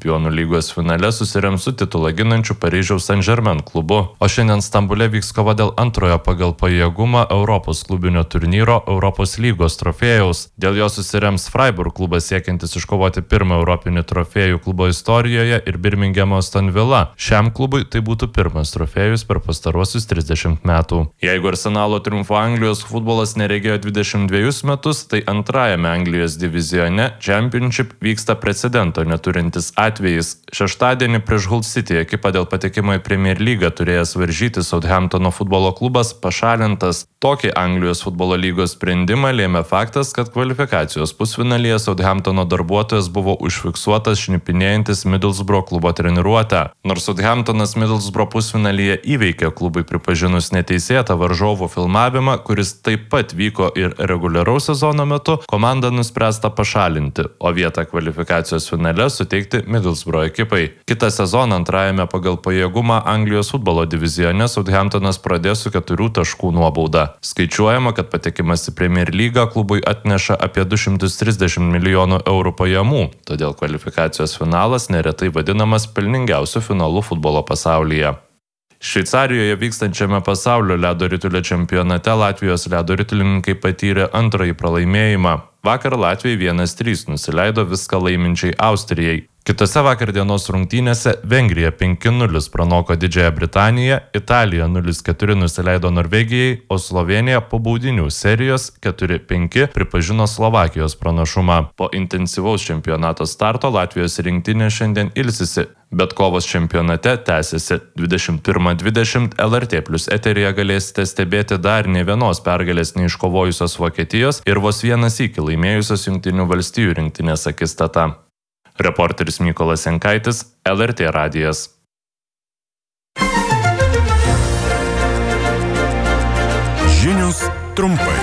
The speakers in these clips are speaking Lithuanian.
Čempionų lygos finale susirems su titulą ginančiu Paryžiaus Saint-Germain klubu. O šiandien Stambule vyks kova dėl antrojo pagal pajėgumą Europos klubinio turnyro Europos lygos trofėjaus. Dėl jo susirems Freiburg klubas siekiantis iškovoti pirmą europinį trofėjų klubo istorijoje ir Birmingemo Aston Villa. Šiam klubui tai būtų pirmas trofėjus per pastaruosius 30 metų. Jeigu Arsenalo triumfo Anglijos futbolas neregėjo 22 metus, tai antrajame Anglijos divizione Championship vyksta precedento neturintis atvejis. Šeštadienį prieš Hull City ekipą dėl patekimo į Premier Lygą turėjęs varžyti Southamptono futbolo klubas pašalintas. Tokį Anglijos futbolo lygos sprendimą lėmė faktas, kad kvalifikacijos pusfinalyje Southamptono darbuotojas buvo užfiksuotas šnipinėjantis Middlesbrough klubo treniruotę. Nors Southamptonas Middlesbrough pusfinalyje įveikė klubui pripažinus neteisėtą varžovų filmavimą, kuris taip pat vyko ir reguliaraus sezono metu, komanda nuspręsta pašalinti, o vietą kvalifikacijos finale suteikti Middlesbrough ekipai. Kitą sezoną antrajame pagal pajėgumą Anglijos futbolo divizione Southamptonas pradės su 4 taškų nuobauda. Skaičiuojama, kad patekimas į Premier Lygą klubui atneša apie 230 milijonų eurų pajamų, todėl kvalifikacijos finalas neretai vadinamas pelningiausiu finalu futbolo pasaulyje. Šveicarijoje vykstančiame pasaulio ledo ritulio čempionate Latvijos ledo ritulininkai patyrė antrąjį pralaimėjimą. Vakar Latvijai 1-3 nusileido viską laiminčiai Austrijai. Kitose vakar dienos rungtynėse Vengrija 5-0 pranoko Didžiąją Britaniją, Italija 0-4 nusileido Norvegijai, o Slovėnija po baudinių serijos 4-5 pripažino Slovakijos pranašumą. Po intensyvaus čempionato starto Latvijos rinktinė šiandien ilsisi, bet kovos čempionate tęsiasi. 21:20 LRT+ eteryje galėsite stebėti dar ne vienos pergalės neiškovojusios Vokietijos ir vos vienas sykį laimėjusios Jungtinių valstijų rinktinės akistatą. Reporteris Mykolas Jankaitis, LRT radijas. Žinios trumpai.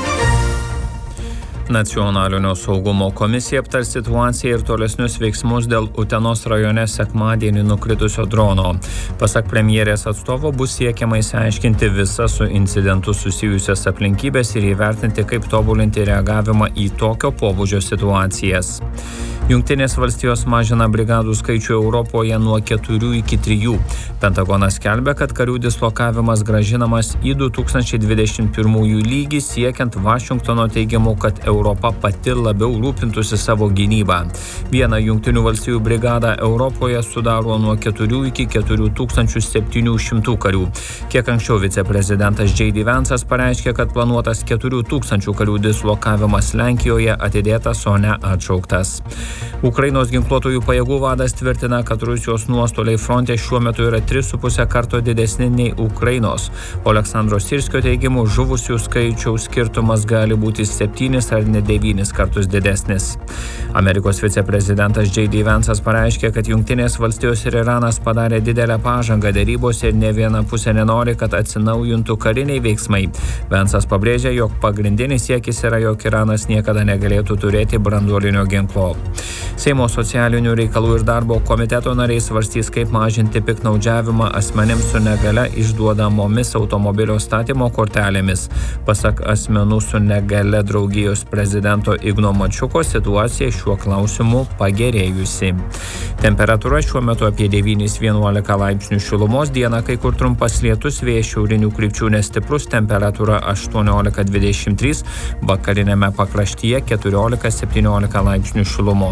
Nacionalinio saugumo komisija aptars situaciją ir tolesnius veiksmus dėl Utenos rajone sekmadienį nukritusio drono. Pasak premjerės atstovo bus siekiama išsiaiškinti visas su incidentu susijusias aplinkybės ir įvertinti, kaip tobulinti reagavimą į tokio pobūdžio situacijas. Jungtinės valstijos mažina brigadų skaičių Europoje nuo 4 iki 3. Pentagonas skelbia, kad karių dislokavimas grąžinamas į 2021 lygį, siekiant Vašingtono teigimu, kad Europa pati labiau rūpintųsi savo gynybą. Vieną Jungtinių valstijų brigadą Europoje sudaro nuo 4 iki 4700 karių. Kiek anksčiau viceprezidentas J.D. Vance'as pareiškė, kad planuotas 4000 karių dislokavimas Lenkijoje atidėtas, o ne atšauktas. Ukrainos ginkluotųjų pajėgų vadas tvirtina, kad Rusijos nuostoliai fronte šiuo metu yra 3,5 karto didesni nei Ukrainos. Oleksandro Sirskio teigimu, žuvusių skaičiaus skirtumas gali būti 7 ar net 9 kartus didesnis. Amerikos viceprezidentas J.D. Vance'as pareiškė, kad Jungtinės valstijos ir Iranas padarė didelę pažangą derybose ir ne viena pusė nenori, kad atsinaujintų kariniai veiksmai. Vance'as pabrėžė, jog pagrindinis siekis yra, jog Iranas niekada negalėtų turėti branduolinio ginklo. Seimo socialinių reikalų ir darbo komiteto nariai svarstys, kaip mažinti piktnaudžiavimą asmenims su negale išduodamomis automobilio statymo kortelėmis. Pasak asmenų su negale draugijos prezidento Igno Mačiuko, situacija šiuo klausimu pagerėjusi. Temperatūra šiuo metu apie 9-11 laipsnių šilumos, dieną kai kur trumpas lietus, vėjas šiaurinių krypčių nestiprus, temperatūra 18-23, vakarinėme pakraštyje 14-17 laipsnių šilumos.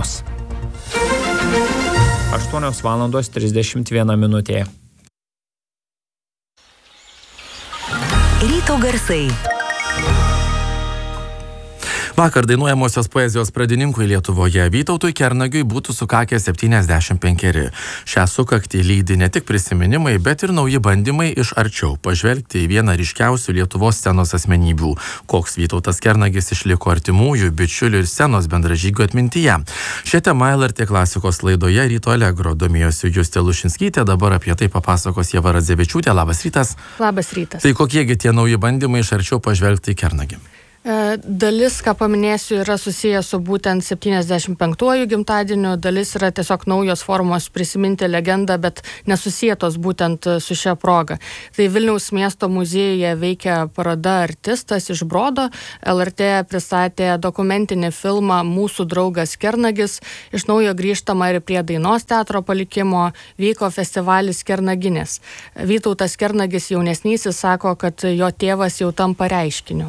8:31. Ryto garsai. Vakar dainuojamosios poezijos pradininkui Lietuvoje Vytautui Kernagiui būtų sukakę 75. Šią sukaktį lydi ne tik prisiminimai, bet ir nauji bandymai iš arčiau pažvelgti į vieną ryškiausių Lietuvos scenos asmenybių. Koks Vytautas Kernagis išliko artimųjų, bičiulių ir scenos bendražygių atmintyje. Šią temą LRT klasikos laidoje Ryto Allegro domėjosi Justė Lušinskytė, dabar apie tai papasakos Ieva Radzevičiūtė. Labas rytas. Labas rytas. Tai kokiegi tie nauji bandymai iš arčiau pažvelgti į Kernagį? Dalis, ką paminėsiu, yra susijęs su būtent 75-ųjų gimtadieniu, dalis yra tiesiog naujos formos prisiminti legendą, bet nesusietos būtent su šia proga. Tai Vilniaus miesto muziejuje veikia paroda Artistas iš Brodo. LRT pristatė dokumentinį filmą Mūsų draugas Kernagis. Iš naujo grįžtama ir prie Dainos teatro palikimo. Vyko festivalis Kernaginės. Vytautas Kernagis jaunesnysis sako, kad jo tėvas jau tampa reiškiniu.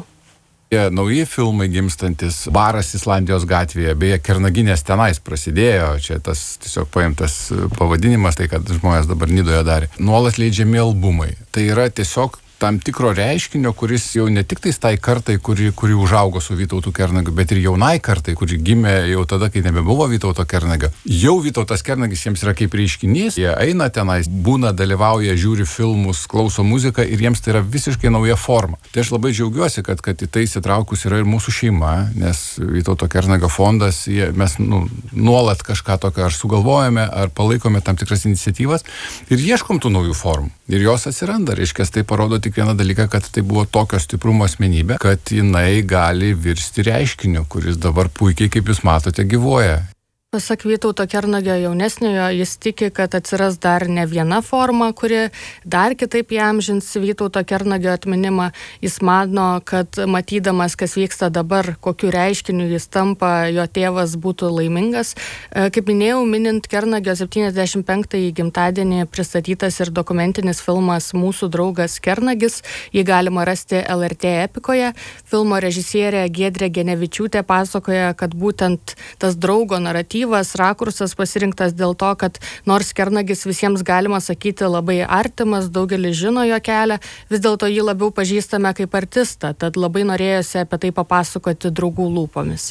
Nauji filmai gimstantis, Baras Islandijos gatvėje, beje, Kernaginės tenais prasidėjo, čia tas tiesiog paimtas pavadinimas, tai kad žmonės dabar Nidoje darė. Nuolat leidžiami albumai. Tai yra tiesiog tam tikro reiškinio, kuris jau ne tik tai kartai, kuri užaugo su Vytautu Kernagiu, bet ir jaunai kartai, kuri gimė jau tada, kai nebebuvo Vytauto Kernagio. Jau Vytautas Kernagis jiems yra kaip reiškinys, jie eina tenais, būna, dalyvauja, žiūri filmus, klauso muziką ir jiems tai yra visiškai nauja forma. Tai aš labai džiaugiuosi, kad į tai įsitraukus yra ir mūsų šeima, nes Vytauto Kernagio fondas, mes nuolat kažką tokio ar sugalvojame, ar palaikome tam tikras iniciatyvas ir ieškom tų naujų formų. Ir jos atsiranda, reiškia, tai parodo tik vieną dalyką, kad tai buvo tokio stiprumo asmenybė, kad jinai gali virsti reiškiniu, kuris dabar puikiai, kaip jūs matote, gyvuoja. Pasak Vytauto Kernagio jaunesniojo, jis tiki, kad atsiras dar ne viena forma, kuri dar kitaip įamžins Vytauto Kernagio atminimą. Jis mano, kad matydamas, kas vyksta dabar, kokiu reiškiniu jis tampa, jo tėvas būtų laimingas. Kaip minėjau, minint Kernagio 75-ąjį gimtadienį pristatytas ir dokumentinis filmas Mūsų draugas Kernagis. Jį galima rasti LRT Epikoje. Filmo režisierė Giedrė Genevičiūtė pasakoja, kad būtent tas draugo naratyvas, rakursas pasirinktas dėl to, kad nors Kernagis visiems galima sakyti labai artimas, daugelis žino jo kelią, vis dėlto jį labiau pažįstame kaip artistą, tad labai norėjosi apie tai papasakoti draugų lūpomis.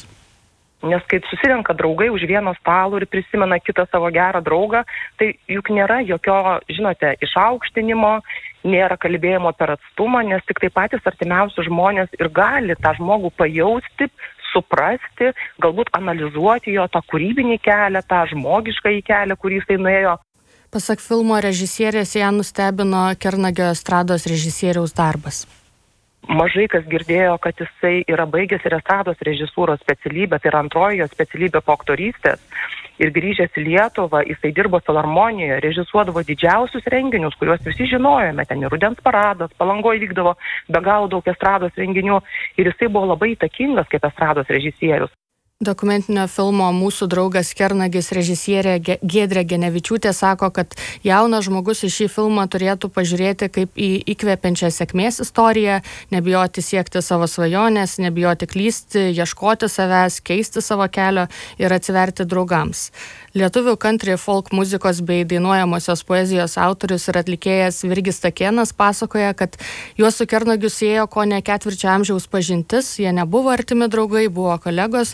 Nes kai susirenka draugai už vieno stalo ir prisimena kitą savo gerą draugą, tai juk nėra jokio, žinote, išaukštinimo, nėra kalbėjimo per atstumą, nes tik tai patys artimiausi žmonės ir gali tą žmogų pajausti, suprasti, galbūt analizuoti jo tą kūrybinį kelią, tą žmogiškąjį kelią, kurį jisai nuėjo. Pasak filmo režisierės, ją nustebino Kernagio estrados režisieriaus darbas. Mažai kas girdėjo, kad jisai yra baigęs ir estrados režisūros specialybę, tai yra antroji jo specialybė po aktorystės. Ir grįžęs į Lietuvą, jisai dirbo filharmonijoje, režisuodavo didžiausius renginius, kuriuos visi žinojome. Ten ir Rudens paradas, Palangoje vykdavo be galo daug estrados renginių ir jisai buvo labai įtakingas kaip estrados režisierius. Dokumentinio filmo Mūsų draugas Kernagis režisierė Giedrė Genevičiūtė sako, kad jaunas žmogus į šį filmą turėtų pažiūrėti kaip į įkvepiančią sėkmės istoriją, nebijoti siekti savo svajonės, nebijoti klysti, ieškoti savęs, keisti savo kelio ir atsiverti draugams. Lietuvių country folk muzikos bei dainuojamosios poezijos autorius ir atlikėjas Virgis Stakėnas pasakoja, kad juos su Kernagiu siejo kone ketvirčio amžiaus pažintis, jie nebuvo artimi draugai, buvo kolegos.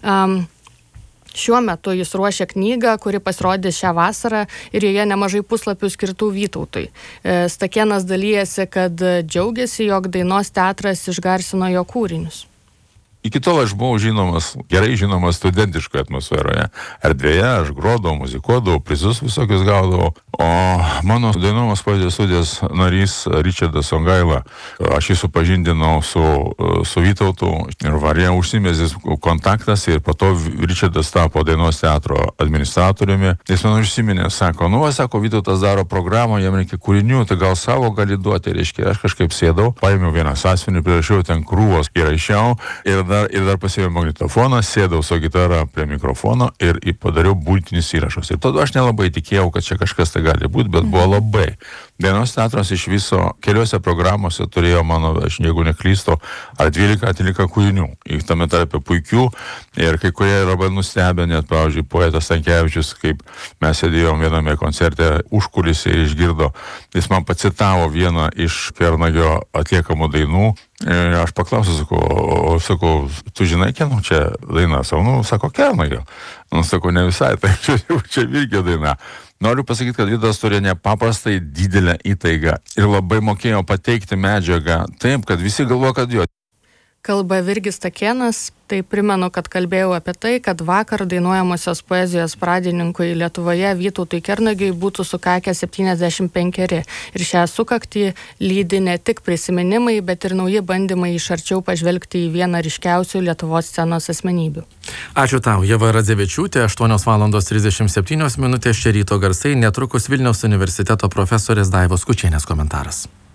Šiuo metu jis ruošia knygą, kuri pasirodys šią vasarą ir joje nemažai puslapių skirtų Vytautui. Stakėnas dalyjasi, kad džiaugiasi, jog Dainos teatras išgarsino jo kūrinius. Iki tol aš buvau gerai žinomas studentiškoje atmosferoje. Erdvėje aš grodavau, muzikuodavau, prizus visokius gaudavau. O mano dainuojamos poezijos studijos narys Ričardas Songaila, aš jį supažindinau su Vytautu ir varė užsimezgė kontaktas ir po to Ričardas tapo Dainos teatro administratoriumi. Jis man užsiminė, sako, Vytautas daro programą, jam reikia kūrinių, tai gal savo gali duoti, reiškia, aš kažkaip sėdau, paėmiau vieną sąsiuvinį, prirašiau ten krūvos, įrašiau ir dar pasėmiau magnetofoną, sėdau su gitara prie mikrofono ir padariau būtinius įrašus. Ir tada aš nelabai tikėjau, kad čia kažkas tai gali būti, bet buvo labai. Dainos teatras iš viso keliose programose turėjo mano, aš jeigu neklystu, ar 12-13 kūrinių. Ir tame tarpe puikių ir kai kurie labai nustebę, net, pavyzdžiui, poetas Stankevičius, kaip mes sėdėjom viename koncerte užkulisiai ir išgirdo, jis man pacitavo vieną iš Kernagio atliekamų dainų. Ir aš paklausiu, sakau, tu žinai, kieno čia daina? Sako, Kernagio. Sako, ne visai, tai čia Virgio daina. Noriu pasakyti, kad Vytas turėjo nepaprastai didelę įtaigą ir labai mokėjo pateikti medžiagą taip, kad visi galvoja, kad jo. kalba Virgis Takėnas. Tai primenu, kad kalbėjau apie tai, kad vakar dainuojamosios poezijos pradininkui Lietuvoje Vytautui Kernagiui būtų sukakę 75. Ir šią sukaktį lydi ne tik prisiminimai, bet ir nauji bandymai iš arčiau pažvelgti į vieną ryškiausių Lietuvos scenos asmenybių. Ačiū tau, Ieva Radzevičiūtė, 8:37 čia ryto garsai, netrukus Vilniaus universiteto profesorės Daivos Kučienės komentaras.